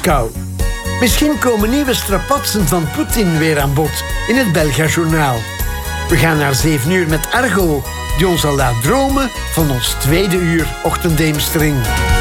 Moskou. Misschien komen nieuwe strapatsen van Poetin weer aan bod in het Belga-journaal. We gaan naar 7 uur met Argo, die ons al laat dromen van ons tweede uur Ochtendheemstering.